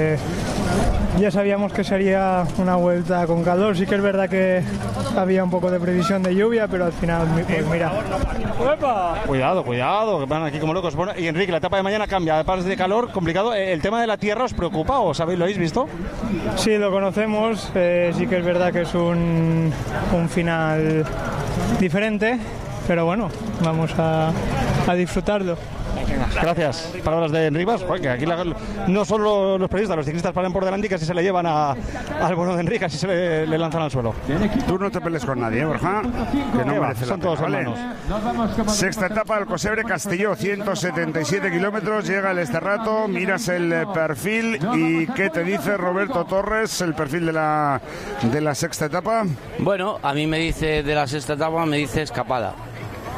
ya sabíamos que sería una vuelta con calor. Sí que es verdad que había un poco de previsión de lluvia, pero al final, pues mira. ¡Uepa! Cuidado, que van aquí como locos. Bueno, y Enrique, la etapa de mañana cambia, además de calor, complicado. ¿El tema de la tierra os preocupa o lo habéis visto? Sí, lo conocemos. Sí que es verdad que es un final diferente, pero bueno, vamos a disfrutarlo. Gracias. Palabras de Enrique, porque aquí no solo los periodistas, los ciclistas paran por delante y casi se le llevan al bueno de Enrique, así se le lanzan al suelo. Tú no te pelees con nadie, Borja, que no merece la pena. Son todos hermanos. Sexta etapa del Cosebre Castelló, 177 kilómetros, llega el Esterrato, miras el perfil y ¿qué te dice Roberto Torres, el perfil de la sexta etapa? Bueno, a mí me dice de la sexta etapa, me dice escapada.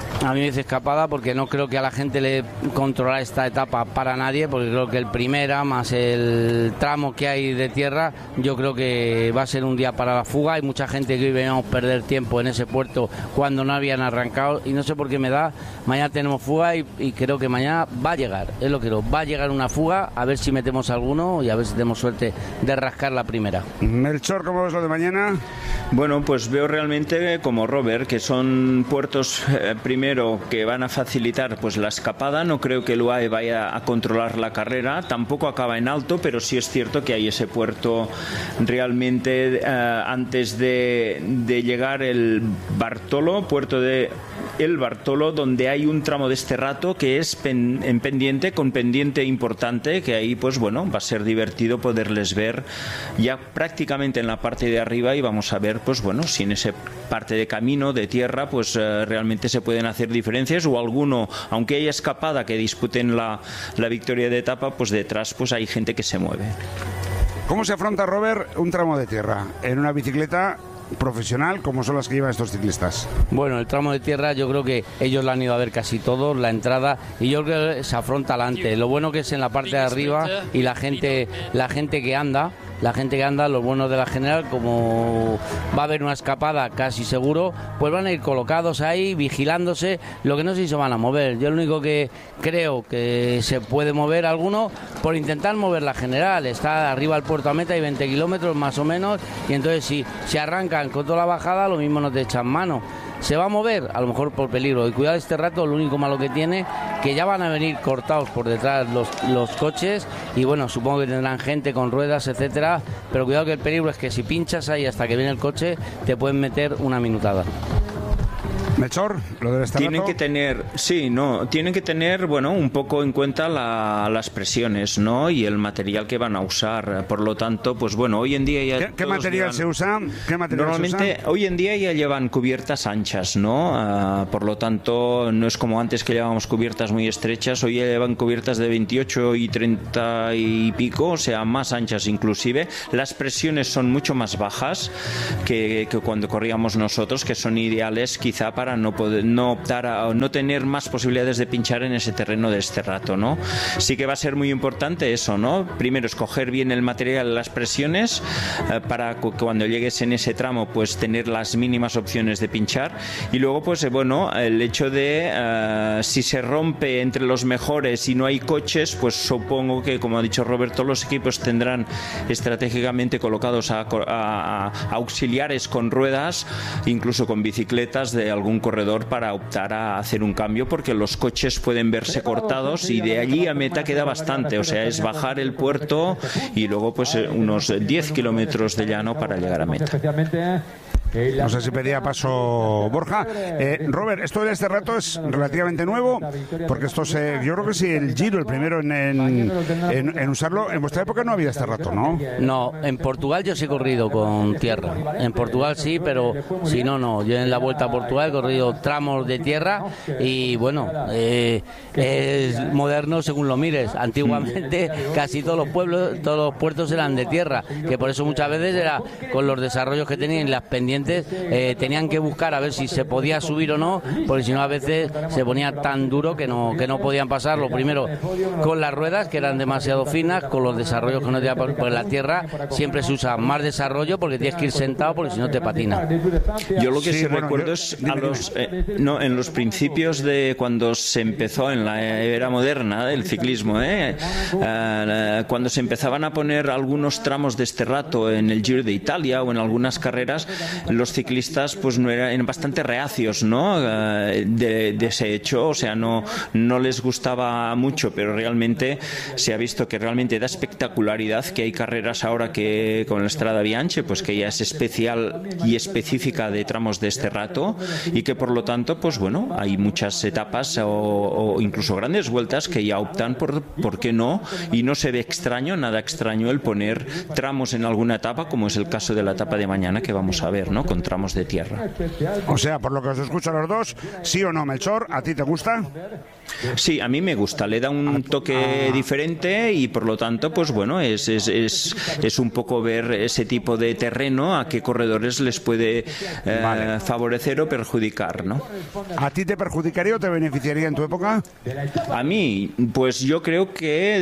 A mí me dice escapada porque no creo que a la gente le controlar esta etapa para nadie, porque creo que el primera más el tramo que hay de tierra, yo creo que va a ser un día para la fuga. Hay mucha gente que hoy veníamos a perder tiempo en ese puerto cuando no habían arrancado y no sé por qué me da. Mañana tenemos fuga y creo que mañana va a llegar, es lo que creo, va a llegar una fuga, a ver si metemos alguno y a ver si tenemos suerte de rascar la primera. Melchor, ¿cómo ves lo de mañana? Bueno, pues veo realmente como Robert que son puertos primero que van a facilitar pues la escapada. No creo que el UAE vaya a controlar la carrera, tampoco acaba en alto, pero sí es cierto que hay ese puerto realmente antes de llegar el Bartolo, puerto de el Bartolo, donde hay un tramo de este rato que es en pendiente, con pendiente importante, que ahí pues bueno, va a ser divertido poderles ver ya prácticamente en la parte de arriba y vamos a ver pues bueno, si en esa parte de camino, de tierra, pues realmente se pueden hacer diferencias o alguno, aunque haya escapada que disputen la victoria de etapa, pues detrás pues hay gente que se mueve. ¿Cómo se afronta, Robert, un tramo de tierra en una bicicleta profesional como son las que llevan estos ciclistas? Bueno, el tramo de tierra yo creo que ellos lo han ido a ver casi todos, la entrada, y yo creo que se afronta adelante. Lo bueno que es en la parte de arriba y la gente que anda, lo bueno de la general, como va a haber una escapada casi seguro, pues van a ir colocados ahí, vigilándose. Lo que no sé si se van a mover. Yo lo único que creo que se puede mover alguno por intentar mover la general. Está arriba el puerto a meta, hay 20 kilómetros más o menos, y entonces si se arrancan con toda la bajada, lo mismo no te echan mano. Se va a mover, a lo mejor por peligro. Y cuidado este rato, lo único malo que tiene, que ya van a venir cortados por detrás los coches. Y bueno, supongo que tendrán gente con ruedas, etcétera. Pero cuidado que el peligro es que si pinchas ahí hasta que viene el coche, te pueden meter una minutada. Melchor, lo del tienen que tener, bueno, un poco en cuenta las presiones, ¿no? Y el material que van a usar. Por lo tanto, pues bueno, hoy en día ya ¿Qué material se usa? Normalmente hoy en día ya llevan cubiertas anchas, ¿no? Por lo tanto, no es como antes que llevábamos cubiertas muy estrechas. Hoy ya llevan cubiertas de 28 y 30 y pico, o sea, más anchas inclusive. Las presiones son mucho más bajas que cuando corríamos nosotros, que son ideales quizá para no tener más posibilidades de pinchar en ese terreno de este rato, ¿no? Sí que va a ser muy importante eso, ¿no? Primero, escoger bien el material, las presiones, para que cuando llegues en ese tramo, pues tener las mínimas opciones de pinchar. Y luego, pues bueno, el hecho de si se rompe entre los mejores y no hay coches, pues supongo que, como ha dicho Roberto, los equipos tendrán estratégicamente colocados a auxiliares con ruedas, incluso con bicicletas de algún corredor, para optar a hacer un cambio, porque los coches pueden verse cortados y de allí a meta queda bastante, o sea, es bajar el puerto y luego pues unos 10 kilómetros de llano para llegar a meta. No sé si pedía paso Borja. Robert, esto de este rato es relativamente nuevo, porque esto yo creo que sí, el Giro, el primero en usarlo. En vuestra época no había este rato, ¿no? No, en Portugal yo sí he corrido con tierra. En Portugal sí, pero si no. Yo en la Vuelta a Portugal he corrido tramos de tierra y bueno, es moderno según lo mires. Antiguamente casi todos los puertos eran de tierra, que por eso muchas veces era con los desarrollos que tenían las pendientes. Tenían que buscar a ver si se podía subir o no, porque si no a veces se ponía tan duro que no podían pasar. Lo primero con las ruedas, que eran demasiado finas, con los desarrollos que no tenían, pues en la tierra siempre se usa más desarrollo porque tienes que ir sentado, porque si no te patina. Yo lo que sí recuerdo es en los principios de cuando se empezó en la era moderna del ciclismo, cuando se empezaban a poner algunos tramos de este rato en el Giro de Italia o en algunas carreras, los ciclistas pues eran bastante reacios, ¿no? De ese hecho, o sea, no les gustaba mucho, pero realmente se ha visto que realmente da espectacularidad, que hay carreras ahora que con la Strada Bianche, pues que ya es especial y específica de tramos de este rato, y que por lo tanto, pues bueno, hay muchas etapas o incluso grandes vueltas que ya optan por qué no, y no se ve nada extraño el poner tramos en alguna etapa, como es el caso de la etapa de mañana que vamos a ver, ¿no? Con tramos de tierra. O sea, por lo que os escucho a los dos, ¿sí o no, Melchor? ¿A ti te gusta? Sí, a mí me gusta, le da un toque diferente y por lo tanto, pues bueno, es un poco ver ese tipo de terreno a qué corredores les puede favorecer o perjudicar, ¿no? ¿A ti te perjudicaría o te beneficiaría en tu época? A mí, pues yo creo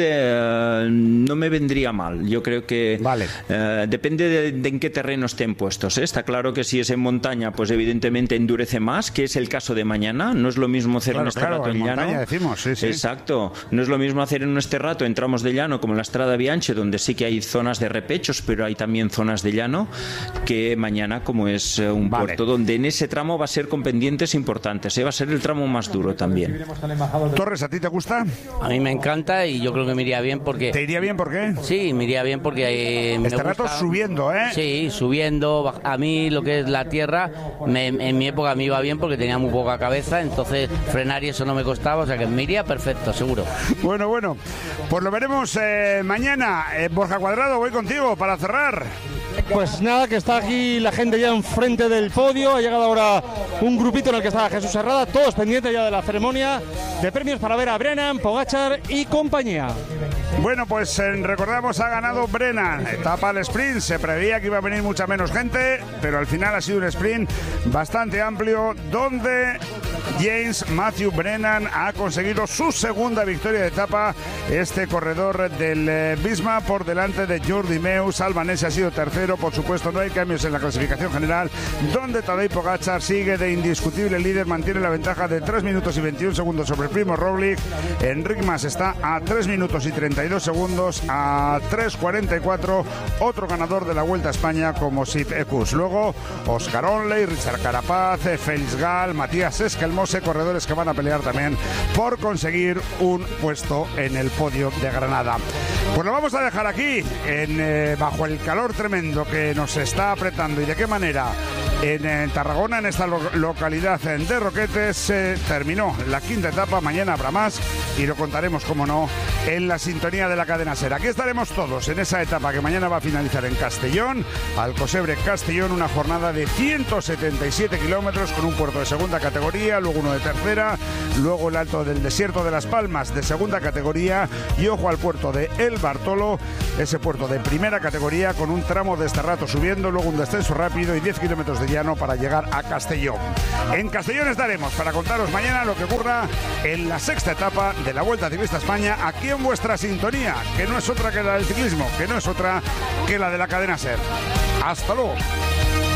que no me vendría mal. Yo creo que depende de en qué terreno estén puestos, ¿eh? Está claro que si es en montaña, pues evidentemente endurece más, que es el caso de mañana. No es lo mismo hacer un esterrato en llano. Decimos, sí. Exacto. No es lo mismo hacer en un esterrato en tramos de llano como en la Strada Bianche, donde sí que hay zonas de repechos, pero hay también zonas de llano, que mañana como es un puerto donde en ese tramo va a ser con pendientes importantes, ¿eh? Va a ser el tramo más duro también. Torres, ¿a ti te gusta? A mí me encanta y yo creo que me iría bien porque... ¿Te iría bien por qué? Sí, me iría bien porque me esterrato gusta... subiendo, ¿eh? Sí, subiendo. A mí lo que es la tierra, en mi época me iba bien porque tenía muy poca cabeza, entonces frenar y eso no me costaba, o sea que me iría perfecto, seguro. Bueno, pues lo veremos mañana. Borja Cuadrado, voy contigo para cerrar. Pues nada, que está aquí la gente ya enfrente del podio. Ha llegado ahora un grupito en el que está Jesús Herrada, todos pendientes ya de la ceremonia de premios para ver a Brennan, Pogačar y compañía. Bueno, pues recordamos, ha ganado Brennan, etapa al sprint. Se preveía que iba a venir mucha menos gente, pero al final ha sido un sprint bastante amplio donde James Matthew Brennan ha conseguido su segunda victoria de etapa. Este corredor del Visma por delante de Jordi Meus. Albanese ha sido tercero. Por supuesto, no hay cambios en la clasificación general, donde Tadej Pogačar sigue de indiscutible líder, mantiene la ventaja de 3 minutos y 21 segundos sobre Primo Roglic. Enric Mas está a 3 minutos y 32 segundos, a 3.44 otro ganador de la Vuelta a España como Sif Ekus. Luego Oscar Onley, Richard Carapaz, Félix Gall, Matías Esquelmose, corredores que van a pelear también por conseguir un puesto en el podio de Granada. Pues lo vamos a dejar aquí bajo el calor tremendo que nos está apretando. ¿Y de qué manera? En Tarragona, en esta localidad de Roquetes, terminó la quinta etapa. Mañana habrá más y lo contaremos, como no, en la sintonía de la cadena SER. Aquí estaremos todos en esa etapa que mañana va a finalizar en Castellón, Alcosebre Castellón, una jornada de 177 kilómetros con un puerto de segunda categoría, luego uno de tercera, luego el Alto del Desierto de Las Palmas de segunda categoría y ojo al puerto de El Bartolo, ese puerto de primera categoría con un tramo de esterrato subiendo, luego un descenso rápido y 10 kilómetros de llano para llegar a Castellón. En Castellón estaremos para contaros mañana lo que ocurra en la sexta etapa de la Vuelta Ciclista a España, aquí en vuestra sintonía, que no es otra que la del ciclismo, que no es otra que la de la cadena SER. ¡Hasta luego!